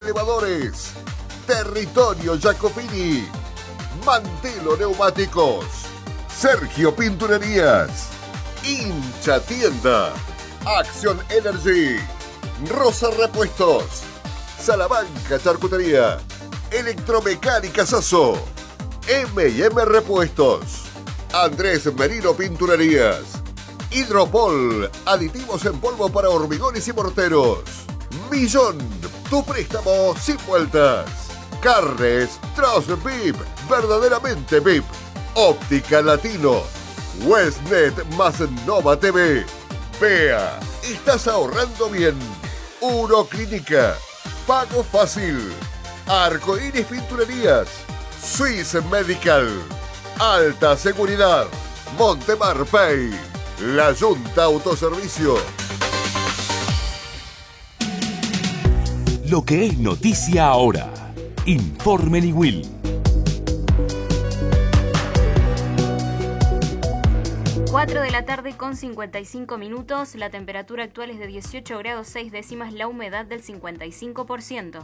Elevadores, Territorio Jacopini, Mantelo Neumáticos, Sergio Pinturerías, Hincha Tienda, Action Energy, Rosa Repuestos, Salamanca Charcutería, Electromecánica Sasso, M&M Repuestos, Andrés Merino Pinturerías, Hidropol, aditivos en polvo para hormigones y morteros, Millón, tu préstamo sin vueltas, Carnes Tross VIP, verdaderamente VIP, Óptica Latino, Westnet más Nova TV, Vea, estás ahorrando bien, Uroclínica, Pago Fácil, Arcoíris Pinturerías, Swiss Medical, Alta Seguridad, Montemar Pay, La Junta Autoservicio. Lo que es noticia ahora. Informe Niwil. 4 de la tarde con 55 minutos, la temperatura actual es de 18 grados 6 décimas, la humedad del 55%.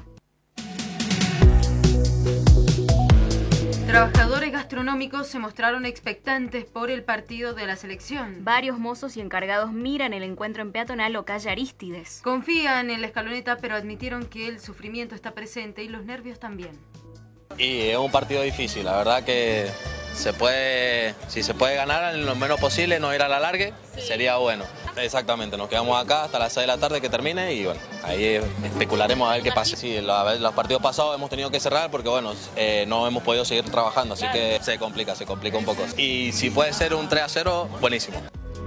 Trabajadores gastronómicos se mostraron expectantes por el partido de la selección. Varios mozos y encargados miran el encuentro en Peatonal o calle Arístides. Confían en la escaloneta, pero admitieron que el sufrimiento está presente y los nervios también. Y es un partido difícil, la verdad que si se puede ganar en lo menos posible, no ir a la largue, sería bueno. Exactamente, nos quedamos acá hasta las 6 de la tarde que termine y bueno, ahí especularemos a ver qué pasa. Sí, los partidos pasados hemos tenido que cerrar porque bueno, no hemos podido seguir trabajando, así que se complica un poco. Y si puede ser un 3-0, buenísimo.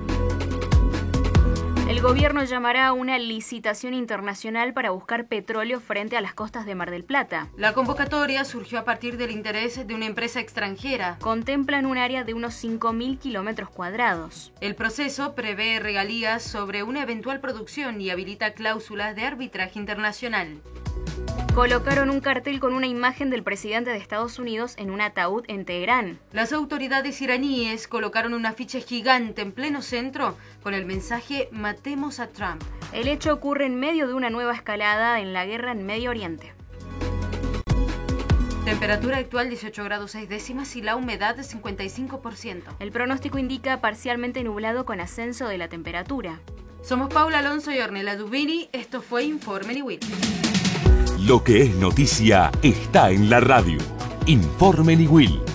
El gobierno llamará a una licitación internacional para buscar petróleo frente a las costas de Mar del Plata. La convocatoria surgió a partir del interés de una empresa extranjera. Contemplan un área de unos 5.000 kilómetros cuadrados. El proceso prevé regalías sobre una eventual producción y habilita cláusulas de arbitraje internacional. Colocaron un cartel con una imagen del presidente de Estados Unidos en un ataúd en Teherán. Las autoridades iraníes colocaron un afiche gigante en pleno centro con el mensaje "Matemos a Trump". El hecho ocurre en medio de una nueva escalada en la guerra en Medio Oriente. Temperatura actual 18 grados 6 décimas y la humedad 55%. El pronóstico indica parcialmente nublado con ascenso de la temperatura. Somos Paula Alonso y Ornella Dubini. Esto fue Informe Niwil. Lo que es noticia está en la radio. Informe Niwil.